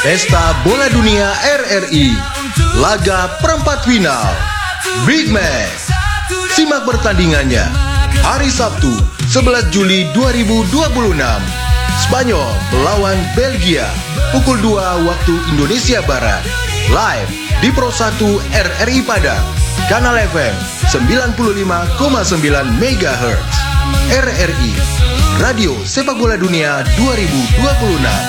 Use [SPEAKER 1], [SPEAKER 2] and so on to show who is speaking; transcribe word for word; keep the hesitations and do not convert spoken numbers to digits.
[SPEAKER 1] Pesta Bola Dunia R R I, laga perempat final, Big Match. Simak pertandingannya hari Sabtu sebelas Juli dua ribu dua puluh enam, Spanyol melawan Belgia pukul dua waktu Indonesia Barat. Live di Pro satu R R I Padang, Kanal F M sembilan puluh lima koma sembilan megahertz. R R I, Radio Sepak Bola Dunia dua ribu dua puluh enam.